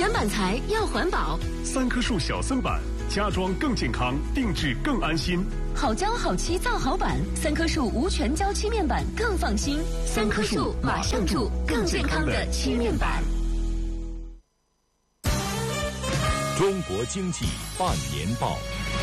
选板材要环保， 三棵树小森板，家装更健康，定制更安心。 好胶好漆造好板，三棵树无全胶漆面板更放心。三棵树马上住更健康的漆面板。 中国经济半年报。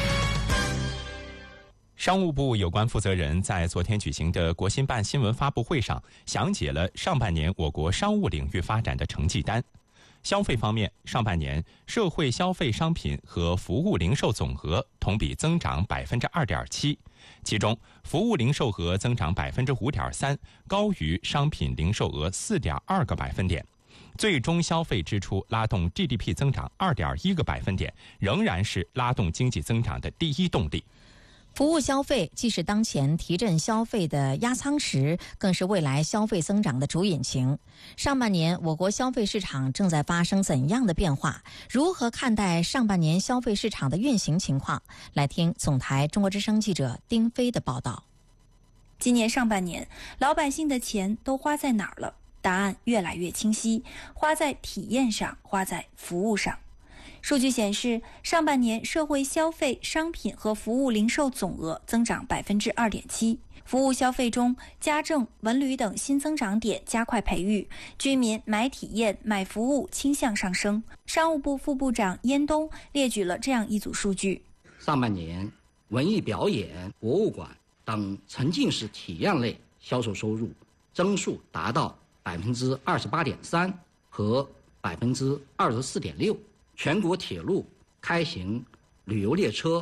商务部有关负责人在昨天举行的国新办新闻发布会上详解了上半年我国商务领域发展的成绩单。消费方面，上半年社会消费商品和服务零售总额同比增长 2.7%， 其中服务零售额增长 5.3%， 高于商品零售额 4.2个百分点。最终消费支出拉动 GDP 增长 2.1个百分点，仍然是拉动经济增长的第一动力。 服务消费既是当前提振消费的压舱石，更是未来消费增长的主引擎。上半年我国消费市场正在发生怎样的变化？如何看待上半年消费市场的运行情况？来听总台中国之声记者丁飞的报道。 今年上半年，老百姓的钱都花在哪儿了？答案越来越清晰，花在体验上，花在服务上。数据显示，上半年社会消费商品和服务零售总额增长 2.7%。服务消费中，家政、文旅等新增长点加快培育，居民买体验、买服务倾向上升。商务部副部长燕东列举了这样一组数据： 上半年，文艺表演、博物馆等沉浸式体验类销售收入增速达到 28.3% 和 24.6%。全国铁路开行旅游列车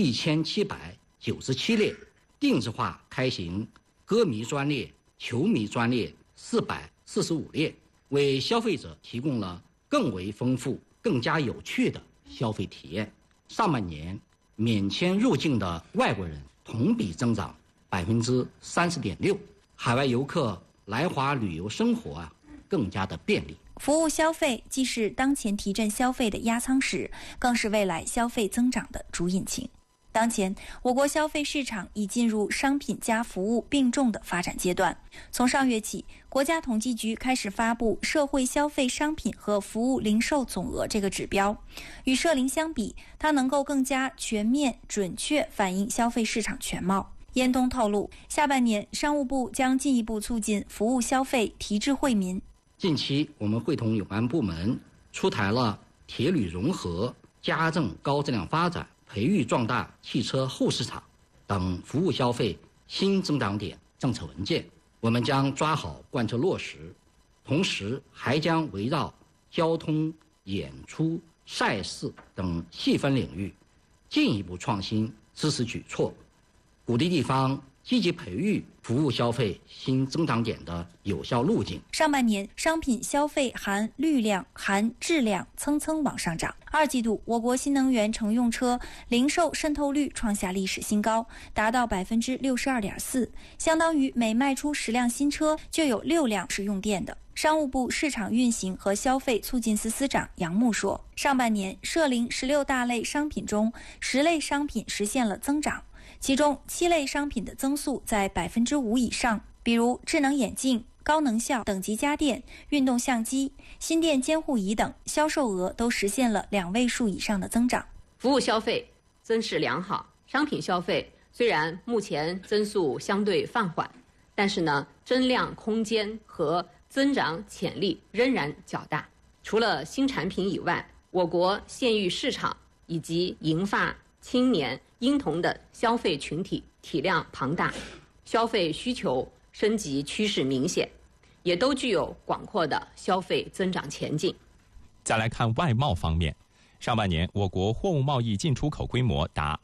1797列，定制化开行歌迷专列、球迷专列445列，为消费者提供了更为丰富、更加有趣的消费体验。上半年，免签入境的外国人同比增长 30.6%， 海外游客来华旅游生活更加的便利。 服务消费既是当前提振消费的压舱石，更是未来消费增长的主引擎。当前，我国消费市场已进入商品加服务并重的发展阶段。从上月起，国家统计局开始发布社会消费商品和服务零售总额这个指标。与社零相比，它能够更加全面、准确反映消费市场全貌。燕东透露，下半年商务部将进一步促进服务消费提质惠民。 近期，我们会同有关部门出台了铁旅融合、家政高质量发展、培育壮大汽车后市场等服务消费新增长点政策文件，我们将抓好贯彻落实，同时还将围绕交通、演出、赛事等细分领域进一步创新支持举措，鼓励地方积极培育服务消费新增长点的有效路径。 上半年商品消费含绿量、含质量蹭蹭往上涨。二季度，我国新能源乘用车零售渗透率创下历史新高，达到 62.4%， 相当于每卖出10辆新车就有6辆是用电的。商务部市场运行和消费促进司司长杨木说，上半年社零16大类商品中10类商品实现了增长，其中7类商品的增速在 5% 以上，比如智能眼镜、高能效等级家电、运动相机、心电监护仪等，销售额都实现了2位数以上的增长。 服务消费增势良好，商品消费虽然目前增速相对放缓，但是呢，增量空间和增长潜力仍然较大。除了新产品以外，我国县域市场以及银发、青年、婴童的消费群体体量庞大，消费需求升级趋势明显，也都具有广阔的消费增长前景。 再来看外贸方面，上半年我国货物贸易进出口规模达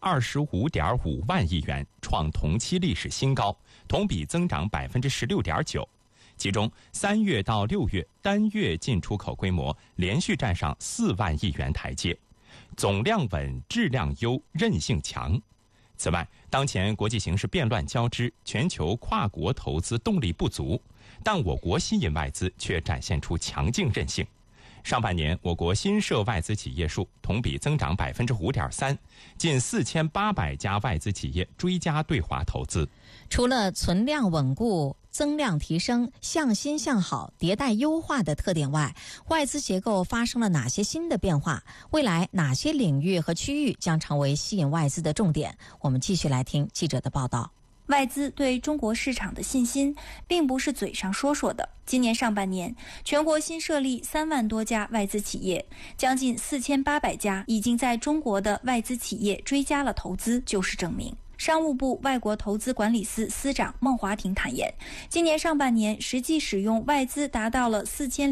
25.5 万亿元，创同期历史新高，同比增长 16.9%。其中3月到6月单月进出口规模连续站上4万亿元台阶，总量稳、质量优、韧性强。此外，当前国际形势变乱交织，全球跨国投资动力不足，但我国吸引外资却展现出强劲韧性。上半年，我国新设外资企业数同比增长 5.3%， 近4800家外资企业追加对华投资。 除了存量稳固、 增量提升、向新向好、迭代优化的特点外，外资结构发生了哪些新的变化？未来哪些领域和区域将成为吸引外资的重点？我们继续来听记者的报道。 外资对中国市场的信心并不是嘴上说说的。今年上半年，全国新设立3万多家外资企业，将近4800家已经在中国的外资企业追加了投资，就是证明。商务部外国投资管理司司长孟华庭坦言，今年上半年实际使用外资达到了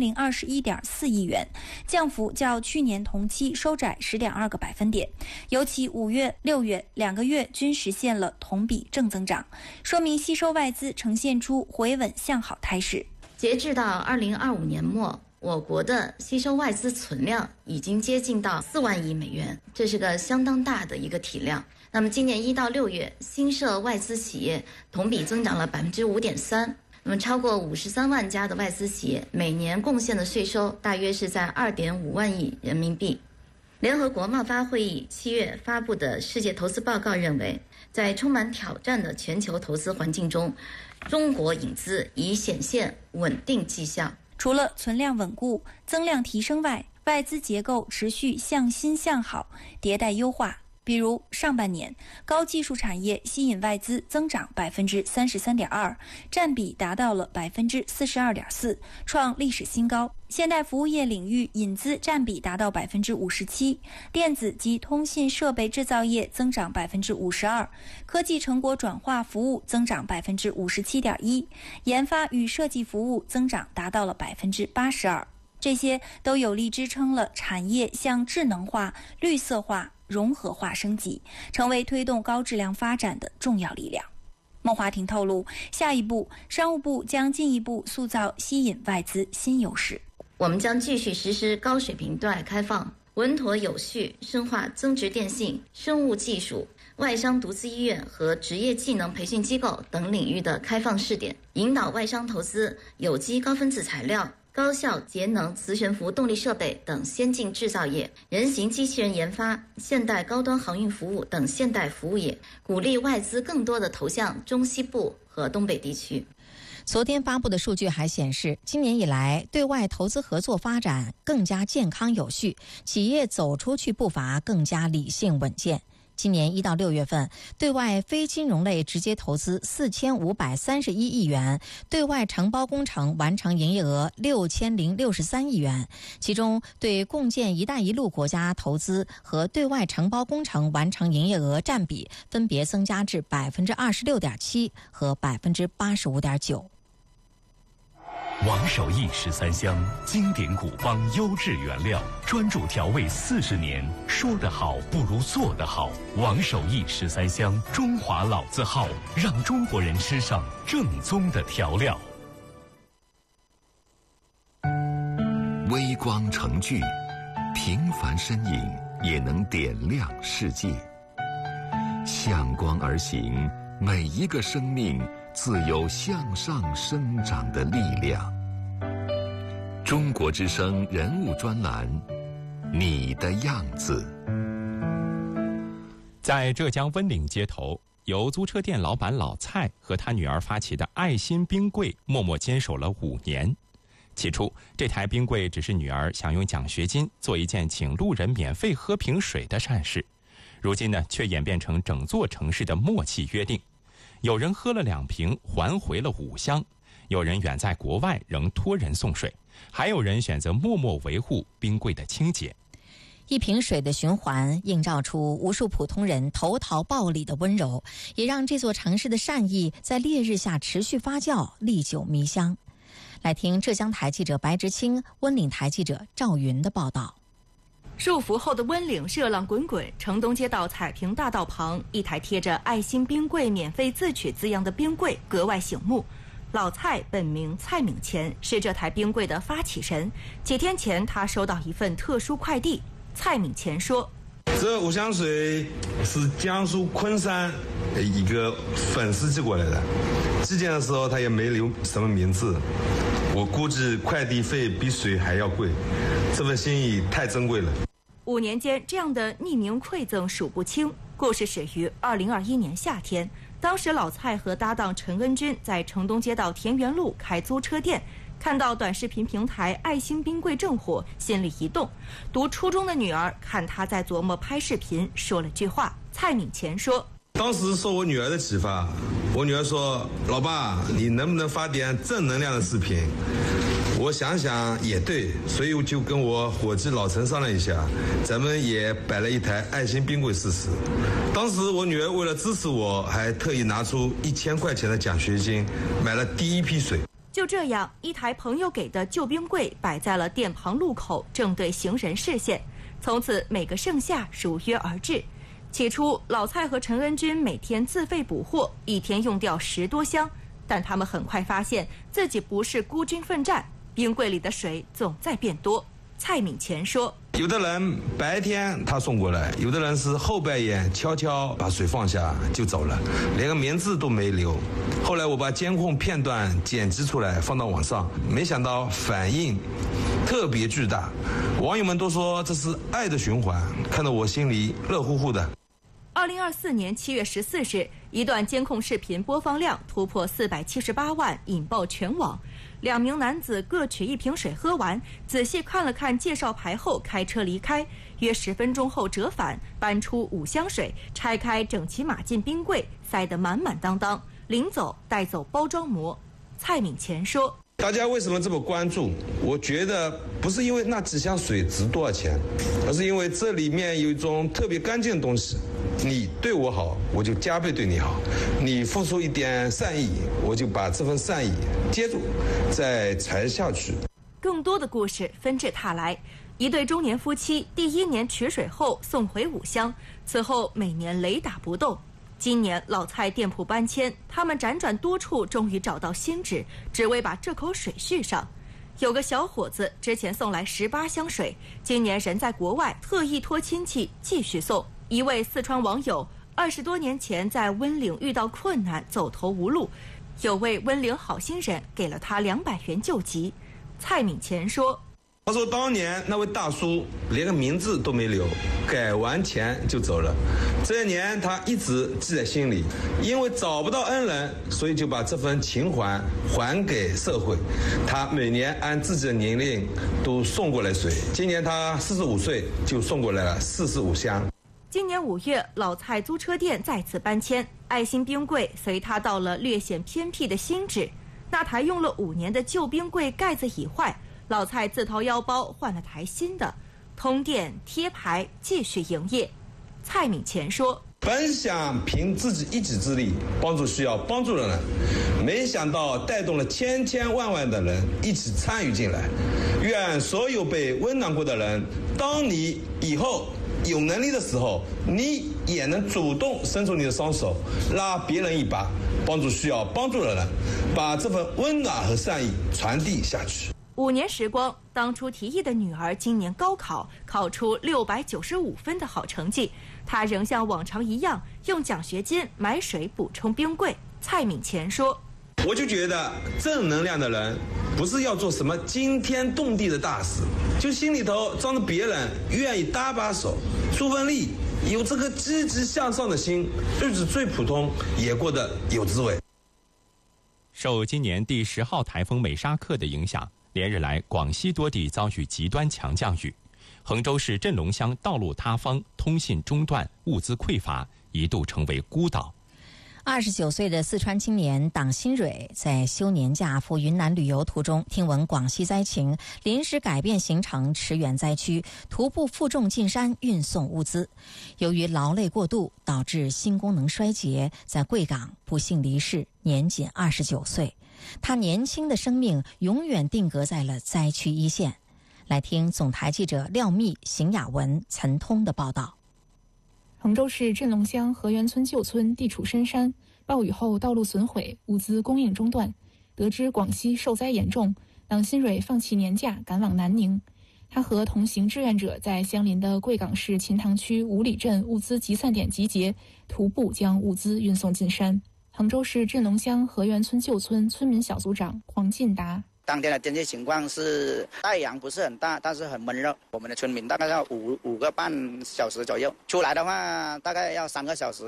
4021.4亿元，降幅较去年同期收窄10.2个百分点。尤其5月、6月2个月均实现了同比正增长，说明吸收外资呈现出回稳向好态势。 截至到2025年末，我国的吸收外资存量已经接近到4万亿美元，这是个相当大的一个体量。那么今年1到6月，新设外资企业同比增长了5.3%。那么超过53万家的外资企业每年贡献的税收大约是在2.5万亿人民币。联合国贸发会议7月发布的世界投资报告认为，在充满挑战的全球投资环境中，中国引资已显现稳定迹象。 除了存量稳固、增量提升外，外资结构持续向新向好、迭代优化。比如上半年，高技术产业吸引外资增长33.2%，占比达到了42.4%，创历史新高。现代服务业领域引资占比达到57%，电子及通信设备制造业增长52%，科技成果转化服务增长57.1%，研发与设计服务增长达到了82%。这些都有力支撑了产业向智能化、绿色化、融合化升级，成为推动高质量发展的重要力量。孟华庭透露，下一步商务部将进一步塑造吸引外资新优势。 我们将继续实施高水平对外开放，稳妥有序深化增值电信、生物技术、外商独资医院和职业技能培训机构等领域的开放试点，引导外商投资有机高分子材料、高效节能磁悬浮动力设备等先进制造业，人形机器人研发、现代高端航运服务等现代服务业，鼓励外资更多的投向中西部和东北地区。 昨天发布的数据还显示，今年以来对外投资合作发展更加健康有序，企业走出去步伐更加理性稳健。今年1到6月份，对外非金融类直接投资4531亿元，对外承包工程完成营业额6063亿元，其中对共建“一带一路”国家投资和对外承包工程完成营业额占比分别增加至26.7%和85.9%。 王守义13香，经典古方优质原料，专注调味40年。说得好不如做得好。王守义13香，中华老字号，让中国人吃上正宗的调料。 微光成炬，平凡身影也能点亮世界。向光而行，每一个生命自有向上生长的力量。中国之声人物专栏，你的样子。 在浙江温岭街头，由租车店老板老蔡和他女儿发起的爱心冰柜默默坚守了5年。起初，这台冰柜只是女儿想用奖学金做一件请路人免费喝瓶水的善事，如今呢，却演变成整座城市的默契约定。有人喝了2瓶还回了5箱，有人远在国外仍托人送水，还有人选择默默维护冰柜的清洁。 一瓶水的循环映照出无数普通人投桃报李的温柔，也让这座城市的善意在烈日下持续发酵，历久弥香。来听浙江台记者白直清、温岭台记者赵云的报道。 束缚后的温岭热浪滚滚，城东街道彩屏大道旁，一台贴着爱心冰柜免费自取字样的冰柜格外醒目。老蔡本名蔡敏乾，是这台冰柜的发起人。几天前，他收到一份特殊快递。蔡敏乾说：“ 这5箱水是江苏昆山一个粉丝寄过来的，寄件的时候他也没留什么名字，我估计快递费比水还要贵，这份心意太珍贵了。” 5年间，这样的匿名馈赠数不清。故事始于2021年夏天， 当时老蔡和搭档陈恩军在城东街道田园路开租车店，看到短视频平台爱心冰柜正火，心里一动。读初中的女儿看他在琢磨拍视频，说了句话。蔡敏乾说：“ 当时受我女儿的启发，我女儿说：‘老爸，你能不能发点正能量的视频？’我想想也对，所以我就跟我伙计老陈商量一下，咱们也摆了一台爱心冰柜试试。当时我女儿为了支持我，还特意拿出1000块钱的奖学金，买了第一批水。 就这样，一台朋友给的旧冰柜摆在了店旁路口，正对行人视线。从此每个盛夏如约而至。起初，老蔡和陈恩军每天自费补货，一天用掉10多箱，但他们很快发现自己不是孤军奋战。冰柜里的水总在变多。蔡敏乾说：“ 有的人白天他送过来，有的人是后半夜悄悄把水放下就走了，连个名字都没留。后来我把监控片段剪辑出来放到网上，没想到反应特别巨大，网友们都说这是爱的循环，看得我心里热乎乎的。” 2024年7月14日，一段监控视频播放量突破478万，引爆全网。2名男子各取1瓶水喝完，仔细看了看介绍牌后开车离开。约10分钟后折返，搬出5箱水，拆开整齐码进冰柜，塞得满满当当。临走带走包装膜。蔡敏乾说：“ 大家为什么这么关注？我觉得不是因为那几箱水值多少钱，而是因为这里面有一种特别干净的东西。你对我好，我就加倍对你好；你付出一点善意，我就把这份善意接住，再传下去。” 更多的故事纷至沓来。一对中年夫妻第1年取水后送回5箱，此后每年雷打不动。今年老蔡店铺搬迁，他们辗转多处，终于找到新址，只为把这口水续上。有个小伙子之前送来18箱水，今年人在国外，特意托亲戚继续送。一位四川网友20多年前在温岭遇到困难，走投无路，有位温岭好心人给了他200元救急。蔡敏乾说：“ 他说当年那位大叔连个名字都没留，改完钱就走了。这一年他一直记在心里，因为找不到恩人，所以就把这份情怀还给社会。他每年按自己的年龄都送过来水，今年他45岁，就送过来了45箱。” 今年5月，老蔡租车店再次搬迁，爱心冰柜随他到了略显偏僻的新址。那台用了5年的旧冰柜盖子已坏，老蔡自掏腰包换了台新的，通电贴牌继续营业。蔡敏乾说：“ 本想凭自己一己之力帮助需要帮助的人，没想到带动了千千万万的人一起参与进来。愿所有被温暖过的人，当你以后有能力的时候，你也能主动伸出你的双手，拉别人一把，帮助需要帮助的人，把这份温暖和善意传递下去。” 5年时光，当初提议的女儿今年高考考出695分的好成绩，她仍像往常一样用奖学金买水补充冰柜。蔡敏乾说：“ 我就觉得正能量的人不是要做什么惊天动地的大事，就心里头装着别人愿意搭把手出份力，有这个积极向上的心，日子最普通也过得有滋味。” 受今年第10号台风美沙克的影响，连日来广西多地遭遇极端强降雨，衡州市镇龙乡道路塌方，通信中断，物资匮乏，一度成为孤岛。 29岁的四川青年党新蕊在休年假赴云南旅游途中，听闻广西灾情，临时改变行程，驰援灾区，徒步负重进山运送物资。由于劳累过度，导致心功能衰竭，在贵港不幸离世，年仅29岁。他年轻的生命永远定格在了灾区一线。来听总台记者廖密、邢雅文、陈通的报道。 衡州市镇龙乡河源村旧村地处深山，暴雨后道路损毁，物资供应中断。得知广西受灾严重，党新蕊放弃年假赶往南宁。他和同行志愿者在相邻的贵港市秦塘区五里镇物资集散点集结，徒步将物资运送进山。衡州市镇龙乡河源村旧村村民小组长黄进达： 当天的天气情况是太阳不是很大，但是很闷热。我们的村民大概要5个半小时左右，出来的话大概要3个小时。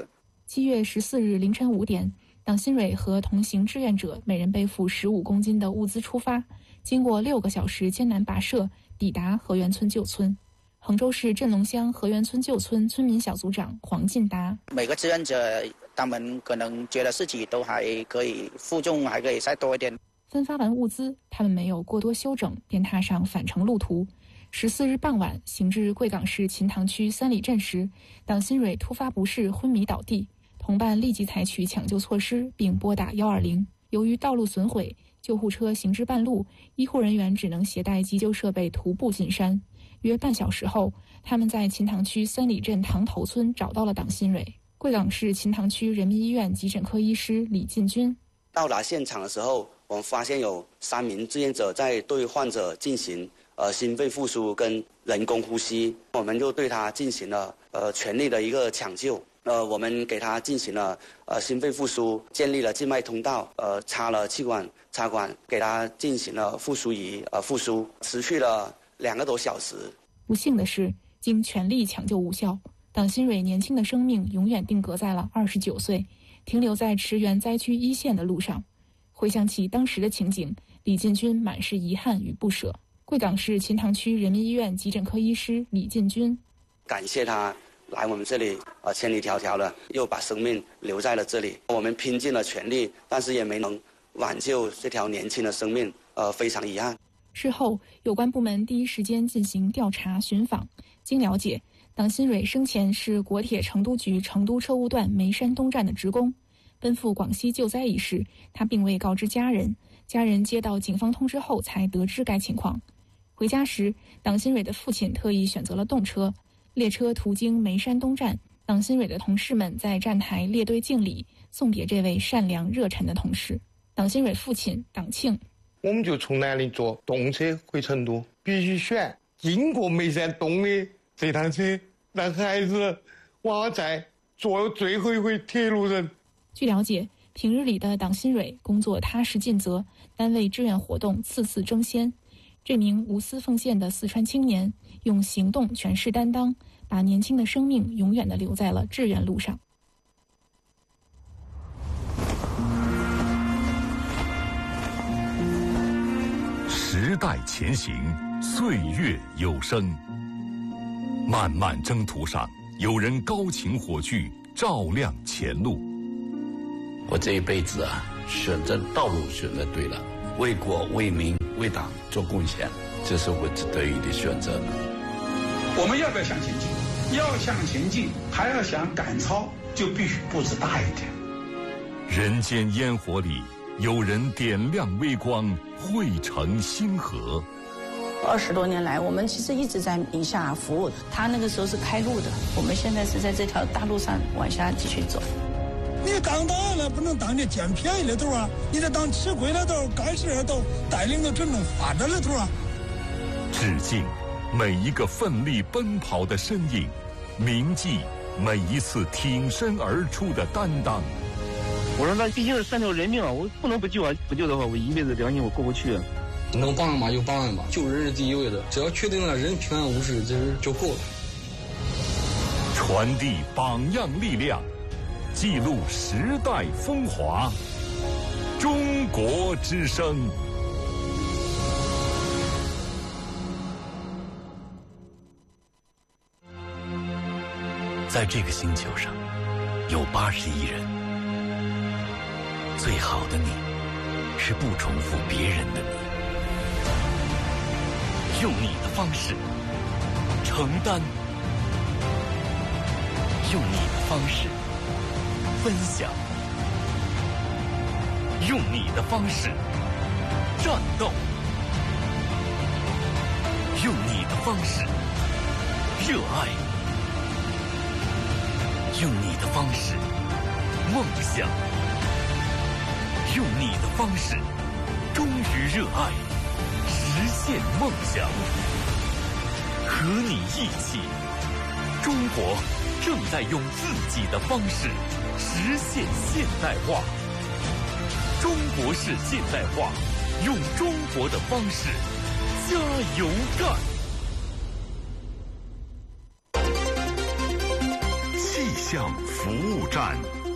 7月14日凌晨5点，党新蕊和同行志愿者每人背负15公斤的物资出发，经过6个小时艰难跋涉，抵达河源村旧村。衡州市镇龙乡河源村旧村村民小组长黄进达： 每个志愿者他们可能觉得自己都还可以负重，还可以再多一点。 分发完物资，他们没有过多休整，便踏上返程路途。14日傍晚，行至贵港市秦塘区三里镇时，党新蕊突发不适昏迷倒地，同伴立即采取抢救措施，并拨打120。由于道路损毁，救护车行至半路，医护人员只能携带急救设备徒步进山。约半小时后，他们在秦塘区三里镇塘头村找到了党新蕊。贵港市秦塘区人民医院急诊科医师李进军到达现场的时候，我们发现有3名志愿者在对患者进行心肺复苏跟人工呼吸，我们就对他进行了全力的一个抢救。我们给他进行了心肺复苏，建立了静脉通道，插了气管插管，给他进行了复苏仪复苏，持续了2个多小时。 不幸的是，经全力抢救无效，党新蕊年轻的生命永远定格在了29岁，停留在驰援灾区一线的路上。回想起当时的情景，李进军满是遗憾与不舍。贵港市秦塘区人民医院急诊科医师李进军： 感谢他来我们这里千里迢迢的又把生命留在了这里，我们拼尽了全力，但是也没能挽救这条年轻的生命，非常遗憾。 事后，有关部门第一时间进行调查寻访。经了解，党新蕊生前是国铁成都局成都车务段眉山东站的职工，奔赴广西救灾一事，他并未告知家人，家人接到警方通知后才得知该情况。回家时，党新蕊的父亲特意选择了动车，列车途经眉山东站，党新蕊的同事们在站台列队敬礼，送别这位善良热忱的同事。党新蕊父亲党庆： 我们就从南宁坐动车回成都，必须选经过眉山东的这趟车，让孩子娃在做最后一回铁路人。 据了解，平日里的党新蕊工作踏实尽责，单位志愿活动次次争先。这名无私奉献的四川青年，用行动诠释担当，把年轻的生命永远地留在了志愿路上。 时代前行，岁月有声。漫漫征途上，有人高擎火炬，照亮前路。 我这一辈子选择道路选择对了，为国为民为党做贡献，这是我得意的选择。 我们要不要向前进？要向前进，还要想赶超，就必须步子大一点。 人间烟火里，有人点亮微光，汇成星河。 20多年来，我们其实一直在宁夏服务。他那个时候是开路的，我们现在是在这条大路上往下继续走。 你当大了不能当你捡便宜的头啊，你得当吃亏的头，干事的头，带领着真正发展的头啊。 致敬每一个奋力奔跑的身影，铭记每一次挺身而出的担当。 我说那毕竟是3条人命啊，我不能不救啊！不救的话，我一辈子良心我过不去。 能帮忙就帮忙吧，救人是第一位的，只要确定了人平安无事，这就够了。 传递榜样力量，记录时代风华。中国之声。 在这个星球上，有80亿人。最好的你，是不重复别人的你。用你的方式承担，用你的方式分享，用你的方式战斗，用你的方式热爱，用你的方式梦想，用你的方式忠于热爱，实现梦想。和你一起，中国正在用自己的方式实现现代化。中国式现代化，用中国的方式加油干。 气象服务站。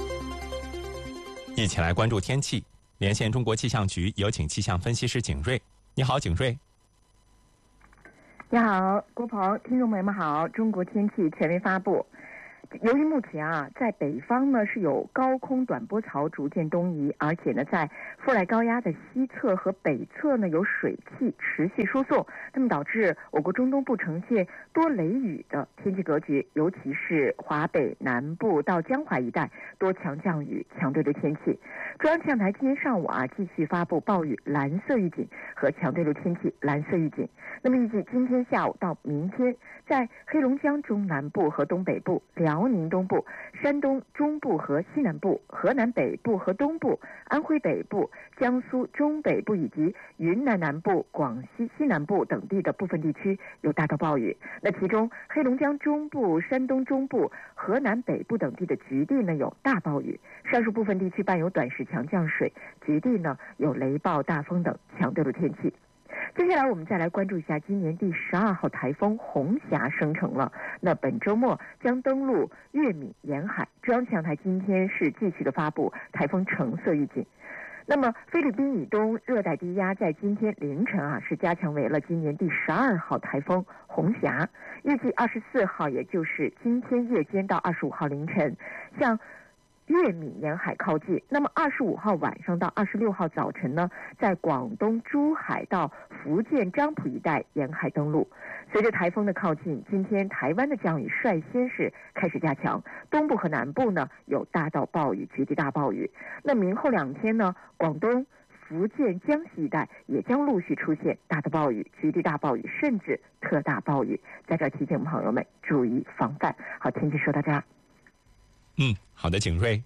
一起来关注天气。连线中国气象局，有请气象分析师景瑞。你好，景瑞。 你好，郭鹏，听众朋友们好。中国天气权威发布。由于目前在北方呢是有高空短波槽逐渐东移，而且呢在富赖高压的西侧和北侧呢有水汽持续输送，那么导致我国中东部呈现多雷雨的天气格局，尤其是华北南部到江淮一带多强降雨、强对流天气。中央气象台今天上午继续发布暴雨蓝色预警和强对流天气蓝色预警。那么预计今天下午到明天，在黑龙江中南部和东北部、辽宁东部、山东中部和西南部、河南北部和东部、安徽北部、江苏中北部以及云南南部、广西西南部等地的部分地区有大到暴雨。那其中黑龙江中部、山东中部、河南北部等地的局地呢有大暴雨，上述部分地区伴有短时强降水，局地呢有雷暴、大风等强对流天气。接下来我们再来关注一下今年第12号台风红霞生成了，那本周末将登陆粤闽沿海。中央气象台今天是继续的发布台风橙色预警。那么菲律宾以东热带低压在今天凌晨是加强为了今年第12号台风红霞，预计24号也就是今天夜间到25号凌晨向粤闽沿海靠近，那么25号晚上到26号早晨呢，在广东珠海到福建漳浦一带沿海登陆。随着台风的靠近，今天台湾的降雨率先是开始加强，东部和南部呢有大到暴雨、局地大暴雨。那明后2天呢，广东、福建、江西一带也将陆续出现大的暴雨、局地大暴雨，甚至特大暴雨。在这儿提醒朋友们注意防范。好，天气说到这儿。 好的，景瑞。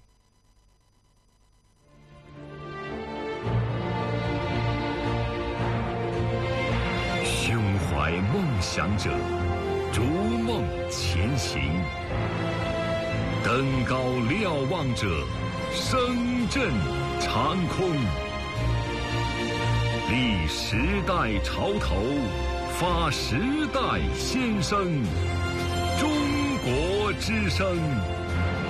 胸怀梦想者，逐梦前行；登高瞭望者，声震长空。立时代潮头，发时代先声。中国之声。